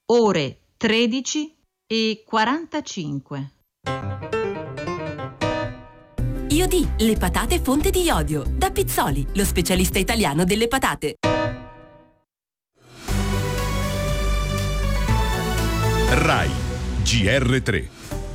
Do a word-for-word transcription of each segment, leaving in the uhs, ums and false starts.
ore tredici e quarantacinque. Io di le patate fonte di iodio, da Pizzoli, lo specialista italiano delle patate. Rai G R tre.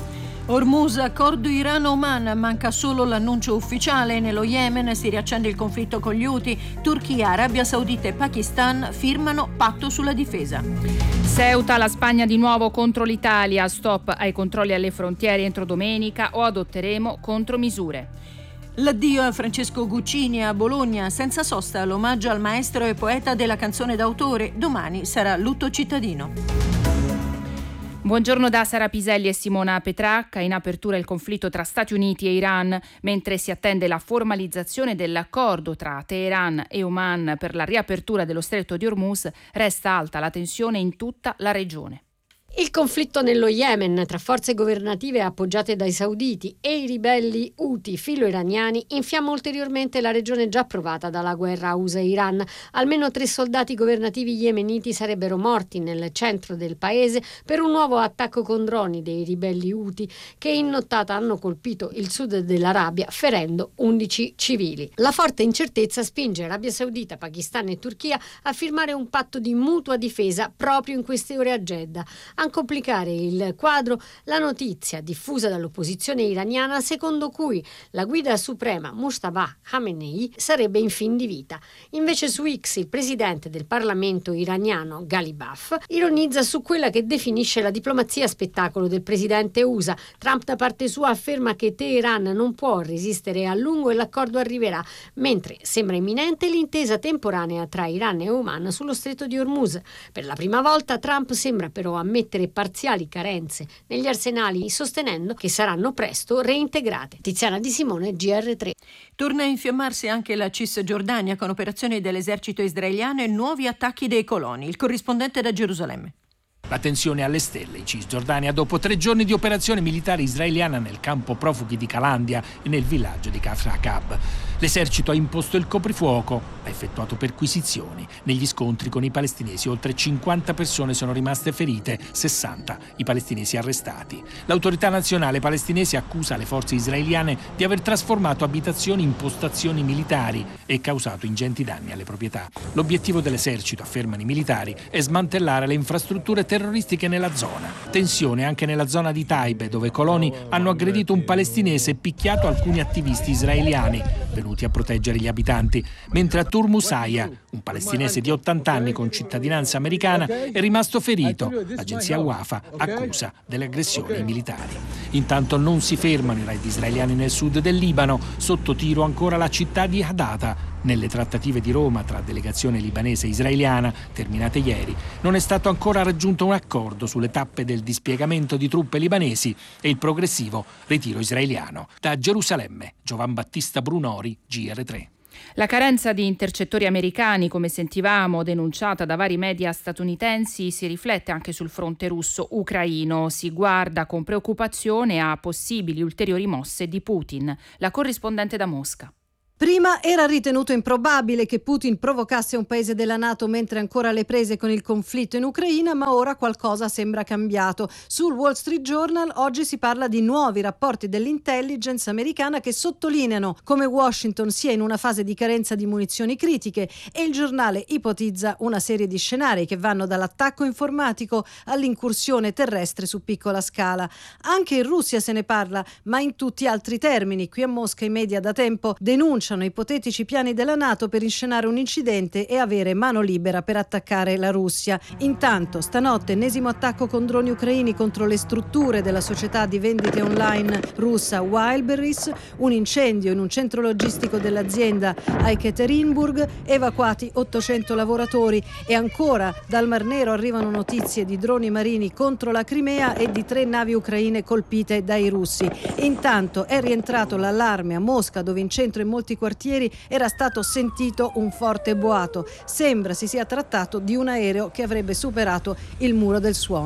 Hormuz, accordo Iran-Oman, manca solo l'annuncio ufficiale. Nello Yemen si riaccende il conflitto con gli Houthi. Turchia, Arabia Saudita e Pakistan firmano patto sulla difesa. Ceuta, la Spagna di nuovo contro l'Italia, stop ai controlli alle frontiere entro domenica o adotteremo contromisure. L'addio a Francesco Guccini a Bologna, senza sosta l'omaggio al maestro e poeta della canzone d'autore. Domani sarà lutto cittadino. Buongiorno da Sara Piselli e Simona Petracca. In apertura il conflitto tra Stati Uniti e Iran, mentre si attende la formalizzazione dell'accordo tra Teheran e Oman per la riapertura dello stretto di Hormuz, resta alta la tensione in tutta la regione. Il conflitto nello Yemen tra forze governative appoggiate dai sauditi e i ribelli Houthi filo-iraniani infiamma ulteriormente la regione già provata dalla guerra U S A-Iran. Almeno tre soldati governativi yemeniti sarebbero morti nel centro del paese per un nuovo attacco con droni dei ribelli Houthi che in nottata hanno colpito il sud dell'Arabia, ferendo undici civili. La forte incertezza spinge Arabia Saudita, Pakistan e Turchia a firmare un patto di mutua difesa proprio in queste ore a Jeddah. A complicare il quadro la notizia diffusa dall'opposizione iraniana secondo cui la guida suprema Mustafa Khamenei sarebbe in fin di vita. Invece su X il presidente del Parlamento iraniano Ghalibaf ironizza su quella che definisce la diplomazia spettacolo del presidente U S A. Trump da parte sua afferma che Teheran non può resistere a lungo e l'accordo arriverà, mentre sembra imminente l'intesa temporanea tra Iran e Oman sullo stretto di Hormuz. Per la prima volta Trump sembra però ammettere parziali carenze negli arsenali, sostenendo che saranno presto reintegrate. Tiziana Di Simone, G R tre. Torna a infiammarsi anche la Cisgiordania con operazioni dell'esercito israeliano e nuovi attacchi dei coloni. Il corrispondente da Gerusalemme. La tensione alle stelle in Cisgiordania dopo tre giorni di operazione militare israeliana nel campo profughi di Calandia e nel villaggio di Kafr Hakab. L'esercito ha imposto il coprifuoco, ha effettuato perquisizioni. Negli scontri con i palestinesi oltre cinquanta persone sono rimaste ferite, sessanta i palestinesi arrestati. L'autorità nazionale palestinese accusa le forze israeliane di aver trasformato abitazioni in postazioni militari e causato ingenti danni alle proprietà. L'obiettivo dell'esercito, affermano i militari, è smantellare le infrastrutture terroristiche nella zona. Tensione anche nella zona di Taibe, dove coloni hanno aggredito un palestinese e picchiato alcuni attivisti israeliani venuti a proteggere gli abitanti, mentre a Turmusaya, un palestinese di ottanta anni con cittadinanza americana, è rimasto ferito. L'agenzia Wafa accusa delle aggressioni ai militari. Intanto non si fermano i raid israeliani nel sud del Libano, sotto tiro ancora la città di Hadata. Nelle trattative di Roma tra delegazione libanese e israeliana, terminate ieri, non è stato ancora raggiunto un accordo sulle tappe del dispiegamento di truppe libanesi e il progressivo ritiro israeliano. Da Gerusalemme, Giovan Battista Brunori, G R tre. La carenza di intercettori americani, come sentivamo, denunciata da vari media statunitensi, si riflette anche sul fronte russo-ucraino. Si guarda con preoccupazione a possibili ulteriori mosse di Putin. La corrispondente da Mosca. Prima era ritenuto improbabile che Putin provocasse un paese della NATO mentre ancora alle prese con il conflitto in Ucraina, ma ora qualcosa sembra cambiato. Sul Wall Street Journal oggi si parla di nuovi rapporti dell'intelligence americana che sottolineano come Washington sia in una fase di carenza di munizioni critiche e il giornale ipotizza una serie di scenari che vanno dall'attacco informatico all'incursione terrestre su piccola scala. Anche in Russia se ne parla, ma in tutti altri termini. Qui a Mosca i media da tempo denunciano ipotetici piani della NATO per inscenare un incidente e avere mano libera per attaccare la Russia. Intanto, stanotte, ennesimo attacco con droni ucraini contro le strutture della società di vendite online russa Wildberries, un incendio in un centro logistico dell'azienda a Ekaterinburg, evacuati ottocento lavoratori e ancora dal Mar Nero arrivano notizie di droni marini contro la Crimea e di tre navi ucraine colpite dai russi. Intanto è rientrato l'allarme a Mosca, dove in centro e molti quartieri era stato sentito un forte boato. Sembra si sia trattato di un aereo che avrebbe superato il muro del suono.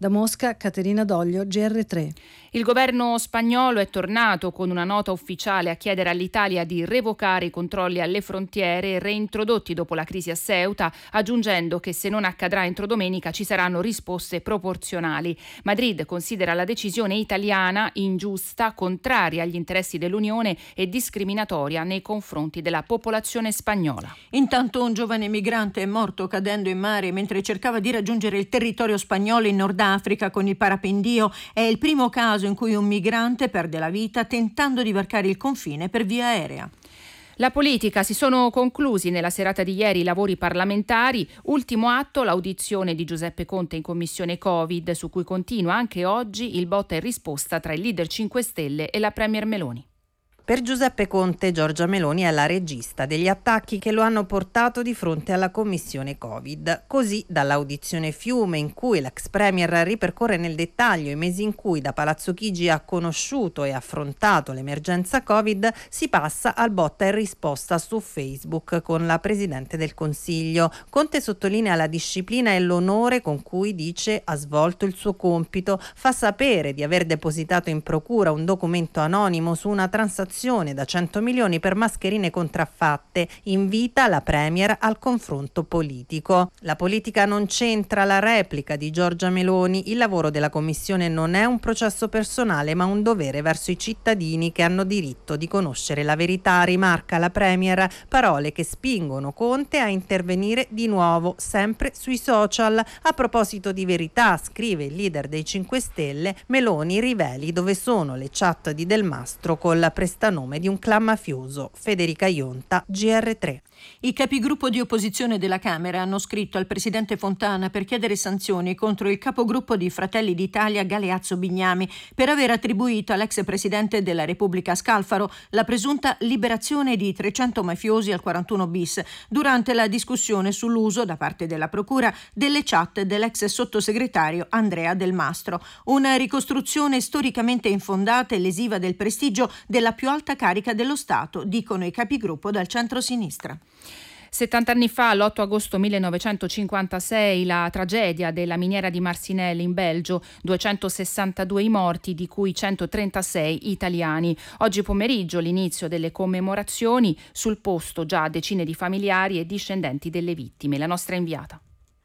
Da Mosca, Caterina Doglio, G R tre. Il governo spagnolo è tornato con una nota ufficiale a chiedere all'Italia di revocare i controlli alle frontiere reintrodotti dopo la crisi a Ceuta, aggiungendo che se non accadrà entro domenica ci saranno risposte proporzionali. Madrid considera la decisione italiana ingiusta, contraria agli interessi dell'Unione e discriminatoria nei confronti della popolazione spagnola. Intanto un giovane migrante è morto cadendo in mare mentre cercava di raggiungere il territorio spagnolo in Nord Africa con il parapendio. È il primo caso in cui un migrante perde la vita tentando di varcare il confine per via aerea. La politica. Si sono conclusi nella serata di ieri i lavori parlamentari. Ultimo atto, l'audizione di Giuseppe Conte in commissione Covid, su cui continua anche oggi il botta e risposta tra il leader cinque Stelle e la premier Meloni. Per Giuseppe Conte, Giorgia Meloni è la regista degli attacchi che lo hanno portato di fronte alla commissione Covid. Così, dall'audizione Fiume, in cui l'ex premier ripercorre nel dettaglio i mesi in cui da Palazzo Chigi ha conosciuto e affrontato l'emergenza Covid, si passa al botta e risposta su Facebook con la Presidente del Consiglio. Conte sottolinea la disciplina e l'onore con cui dice ha svolto il suo compito, fa sapere di aver depositato in procura un documento anonimo su una transazione da cento milioni per mascherine contraffatte, invita la Premier al confronto politico. La politica non c'entra, la replica di Giorgia Meloni. Il lavoro della Commissione non è un processo personale ma un dovere verso i cittadini che hanno diritto di conoscere la verità, rimarca la Premier, parole che spingono Conte a intervenire di nuovo, sempre sui social. A proposito di verità, scrive il leader dei cinque Stelle, Meloni riveli dove sono le chat di Del Mastro con la prestazione nome di un clan mafioso. Federica Ionta, G R tre. I capigruppo di opposizione della Camera hanno scritto al presidente Fontana per chiedere sanzioni contro il capogruppo di Fratelli d'Italia Galeazzo Bignami per aver attribuito all'ex presidente della Repubblica Scalfaro la presunta liberazione di trecento mafiosi al quarantuno bis durante la discussione sull'uso da parte della procura delle chat dell'ex sottosegretario Andrea Del Mastro. Una ricostruzione storicamente infondata e lesiva del prestigio della più alta carica dello Stato, dicono i capigruppo dal centro-sinistra. settanta anni fa, l'otto agosto millenovecentocinquantasei, la tragedia della miniera di Marcinelle in Belgio, duecentosessantadue i morti, di cui centotrentasei italiani. Oggi pomeriggio l'inizio delle commemorazioni, sul posto già decine di familiari e discendenti delle vittime. La nostra inviata.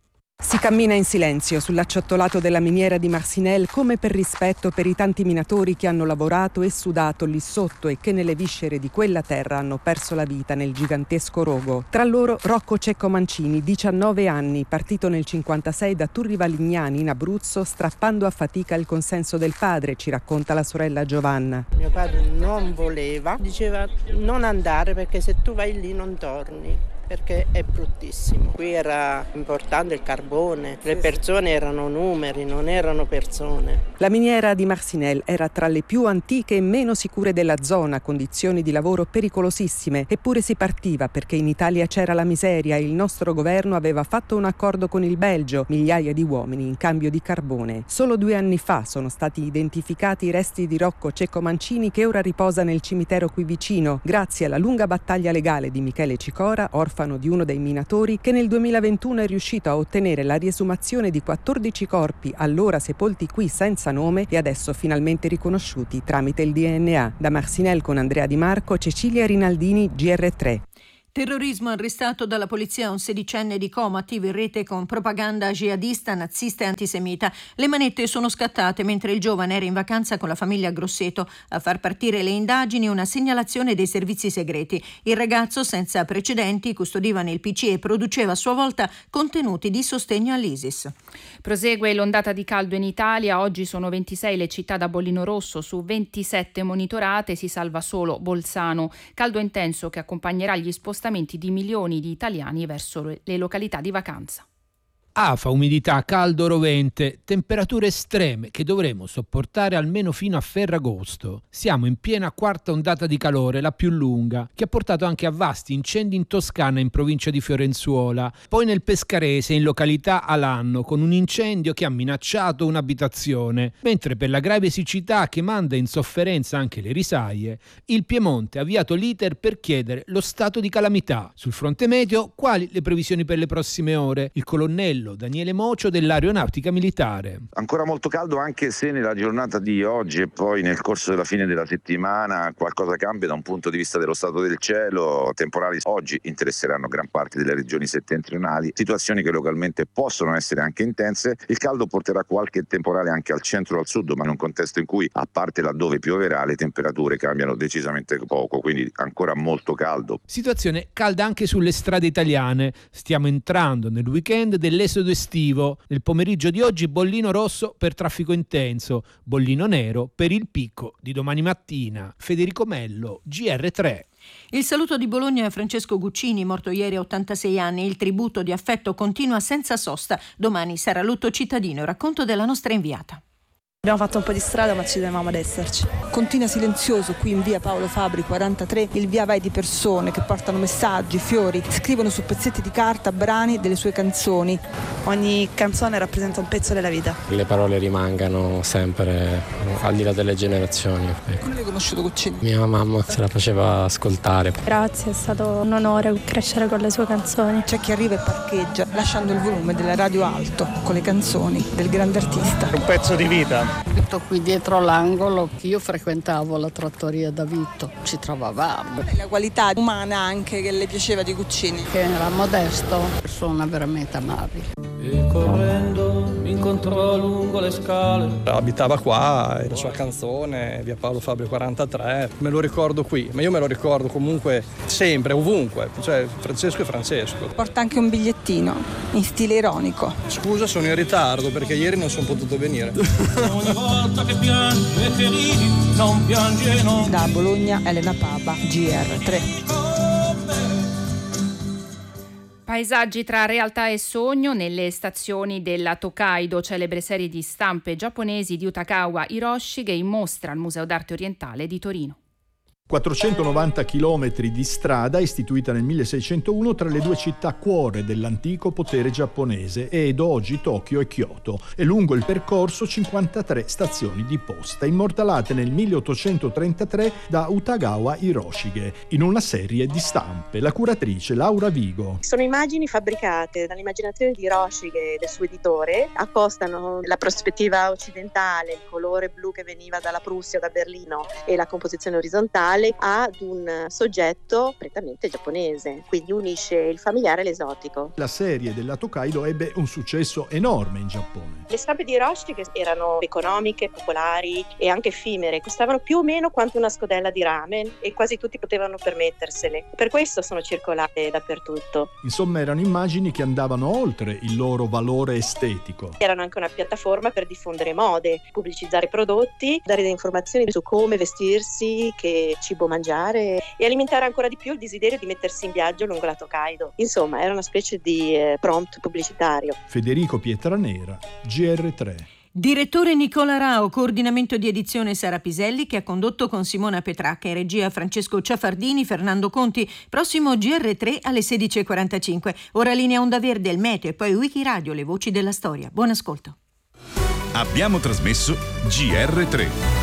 Si cammina in silenzio sull'acciottolato della miniera di Marcinelle come per rispetto per i tanti minatori che hanno lavorato e sudato lì sotto e che nelle viscere di quella terra hanno perso la vita nel gigantesco rogo. Tra loro Rocco Cecco Mancini, diciannove anni, partito nel cinquantasei da Turri Valignani in Abruzzo, strappando a fatica il consenso del padre, ci racconta la sorella Giovanna. Mio padre non voleva, diceva non andare perché se tu vai lì non torni, perché è bruttissimo. Qui era importante il carbone, le persone erano numeri, non erano persone. La miniera di Marcinelle era tra le più antiche e meno sicure della zona, condizioni di lavoro pericolosissime, eppure si partiva perché in Italia c'era la miseria e il nostro governo aveva fatto un accordo con il Belgio, migliaia di uomini in cambio di carbone. Solo due anni fa sono stati identificati i resti di Rocco Cecco Mancini, che ora riposa nel cimitero qui vicino, grazie alla lunga battaglia legale di Michele Cicora, orfano di uno dei minatori, che nel duemilaventuno è riuscito a ottenere la riesumazione di quattordici corpi allora sepolti qui senza nome e adesso finalmente riconosciuti tramite il D N A. Da Marcinelle con Andrea Di Marco, Cecilia Rinaldini, G R tre. Terrorismo, arrestato dalla polizia un sedicenne di Como attivo in rete con propaganda jihadista, nazista e antisemita. Le manette sono scattate mentre il giovane era in vacanza con la famiglia a Grosseto. A far partire le indagini una segnalazione dei servizi segreti. Il ragazzo, senza precedenti, custodiva nel P C e produceva a sua volta contenuti di sostegno all'ISIS. Prosegue l'ondata di caldo in Italia. Oggi sono ventisei le città da bollino rosso, su ventisette monitorate si salva solo Bolzano. Caldo intenso che accompagnerà gli spostamenti di milioni di italiani verso le località di vacanza. Afa, umidità, caldo rovente, temperature estreme che dovremo sopportare almeno fino a Ferragosto. Siamo in piena quarta ondata di calore, la più lunga, che ha portato anche a vasti incendi in Toscana, in provincia di Fiorenzuola, poi nel Pescarese, in località Alanno, con un incendio che ha minacciato un'abitazione, mentre per la grave siccità che manda in sofferenza anche le risaie, il Piemonte ha avviato l'iter per chiedere lo stato di calamità. Sul fronte meteo, quali le previsioni per le prossime ore? Il colonnello Comello, Daniele Mocio dell'Aeronautica Militare. Ancora molto caldo, anche se nella giornata di oggi e poi nel corso della fine della settimana qualcosa cambia da un punto di vista dello stato del cielo. Temporali oggi interesseranno gran parte delle regioni settentrionali, situazioni che localmente possono essere anche intense. Il caldo porterà qualche temporale anche al centro e al sud, ma in un contesto in cui, a parte laddove pioverà, le temperature cambiano decisamente poco, quindi ancora molto caldo. Situazione calda anche sulle strade italiane. Stiamo entrando nel weekend dell'esodo estivo. Nel pomeriggio di oggi bollino rosso per traffico intenso, bollino nero per il picco di domani mattina. Federico Mello, G R tre. Il saluto di Bologna a Francesco Guccini, morto ieri a ottantasei anni. Il tributo di affetto continua senza sosta. Domani sarà lutto cittadino. Racconto della nostra inviata. Abbiamo fatto un po' di strada, ma ci tenevamo ad esserci. Continua silenzioso qui in via Paolo Fabri quarantatré il via vai di persone che portano messaggi, fiori, scrivono su pezzetti di carta brani delle sue canzoni. Ogni canzone rappresenta un pezzo della vita. Le parole rimangano sempre al di là delle generazioni. Ecco. Come l'hai conosciuto Guccini? Mia mamma se la faceva ascoltare. Grazie, è stato un onore crescere con le sue canzoni. C'è chi arriva e parcheggia lasciando il volume della radio alto con le canzoni del grande artista. Un pezzo di vita. Abito qui dietro l'angolo, io frequentavo la trattoria da Vito, ci trovavamo. La qualità umana anche che le piaceva di Guccini. Che era modesto, persona veramente amabile. E correndo mi incontrò lungo le scale. Abitava qua, la sua canzone, via Paolo Fabri quarantatré, me lo ricordo qui, ma io me lo ricordo comunque sempre, ovunque, cioè Francesco è Francesco. Porta anche un bigliettino, in stile ironico. Scusa, sono in ritardo perché ieri non sono potuto venire. Ogni volta che piangi e che ridi, non piangi e non... Da Bologna, Elena Paba, G R tre. Paesaggi tra realtà e sogno nelle stazioni della Tokaido, celebre serie di stampe giapponesi di Utagawa Hiroshi che in mostra al Museo d'Arte Orientale di Torino. quattrocentonovanta chilometri di strada istituita nel milleseicentouno tra le due città cuore dell'antico potere giapponese, ed oggi Tokyo e Kyoto, e lungo il percorso cinquantatré stazioni di posta, immortalate nel milleottocentotrentatré da Utagawa Hiroshige in una serie di stampe. La curatrice Laura Vigo. Sono immagini fabbricate dall'immaginazione di Hiroshige e del suo editore, accostano la prospettiva occidentale, il colore blu che veniva dalla Prussia, da Berlino, e la composizione orizzontale ad un soggetto prettamente giapponese, quindi unisce il familiare e l'esotico. La serie della Tokaido ebbe un successo enorme in Giappone. Le stampe di Hiroshige erano economiche, popolari e anche effimere, costavano più o meno quanto una scodella di ramen e quasi tutti potevano permettersele. Per questo sono circolate dappertutto. Insomma, erano immagini che andavano oltre il loro valore estetico. Erano anche una piattaforma per diffondere mode, pubblicizzare prodotti, dare delle informazioni su come vestirsi, che cibo mangiare e alimentare ancora di più il desiderio di mettersi in viaggio lungo la Tokaido. Insomma, era una specie di eh, prompt pubblicitario. Federico Pietranera, G R tre. Direttore Nicola Rao, coordinamento di edizione Sara Piselli, che ha condotto con Simona Petracca, e regia Francesco Ciafardini, Fernando Conti. Prossimo G R tre alle sedici e quarantacinque. Ora linea Onda Verde, il meteo e poi Wikiradio, le voci della storia. Buon ascolto. Abbiamo trasmesso G R tre.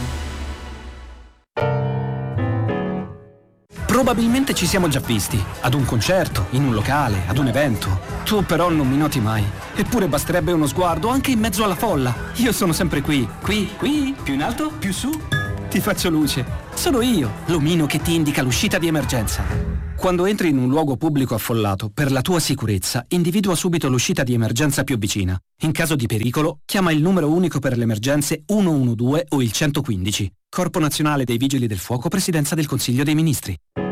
Probabilmente ci siamo già visti, ad un concerto, in un locale, ad un evento. Tu però non mi noti mai. Eppure basterebbe uno sguardo anche in mezzo alla folla. Io sono sempre qui, qui, qui, più in alto, più su. Ti faccio luce. Sono io, l'omino che ti indica l'uscita di emergenza. Quando entri in un luogo pubblico affollato, per la tua sicurezza, individua subito l'uscita di emergenza più vicina. In caso di pericolo, chiama il numero unico per le emergenze uno uno due o il centoquindici. Corpo Nazionale dei Vigili del Fuoco, Presidenza del Consiglio dei Ministri.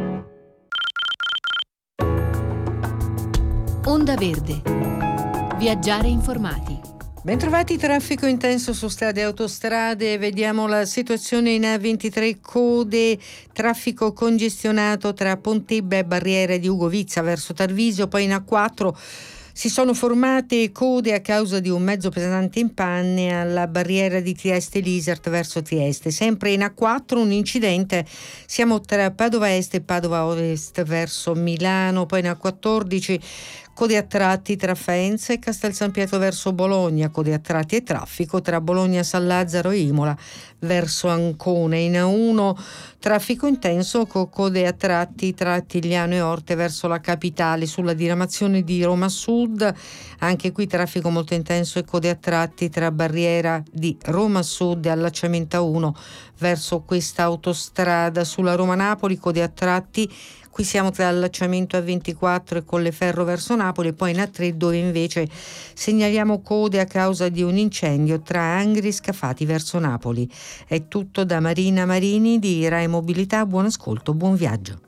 Onda Verde. Viaggiare informati. Bentrovati, traffico intenso su strade e autostrade. Vediamo la situazione in A ventitré, code, traffico congestionato tra Pontebba e barriere di Ugovizza verso Tarvisio, poi in A quattro si sono formate code a causa di un mezzo pesante in panne alla barriera di Trieste-Lisert verso Trieste. Sempre in A quattro un incidente, siamo tra Padova Est e Padova Ovest verso Milano, poi in A quattordici code a tratti tra Faenza e Castel San Pietro verso Bologna, code a tratti e traffico tra Bologna San Lazzaro e Imola verso Ancona. In A uno traffico intenso con code a tratti tra Tigliano e Orte verso la capitale. Sulla diramazione di Roma Sud anche qui traffico molto intenso e code a tratti tra barriera di Roma Sud e allacciamento A uno verso questa autostrada. Sulla Roma-Napoli code a tratti, qui siamo tra allacciamento A ventiquattro e Colleferro verso Napoli, e poi in A tre dove invece segnaliamo code a causa di un incendio tra Angri e Scafati verso Napoli. È tutto da Marina Marini di Rai Mobilità, buon ascolto, buon viaggio.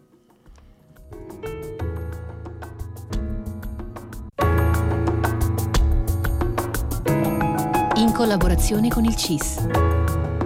In collaborazione con il C I S.